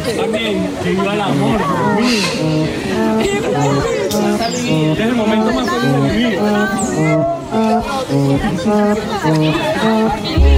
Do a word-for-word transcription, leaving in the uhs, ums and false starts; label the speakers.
Speaker 1: También, que viva el amor, Dios mío. Este es el momento más feliz de mi vida.